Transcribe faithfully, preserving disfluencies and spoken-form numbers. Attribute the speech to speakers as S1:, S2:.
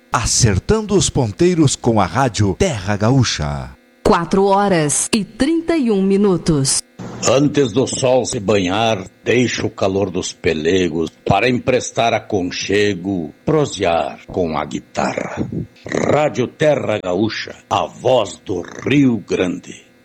S1: acertando os ponteiros com a rádio Terra Gaúcha.
S2: Quatro horas e trinta e um minutos.
S3: Antes do sol se banhar, deixa o calor dos pelegos para emprestar aconchego, prosear com a guitarra. Rádio Terra Gaúcha, a voz do Rio Grande.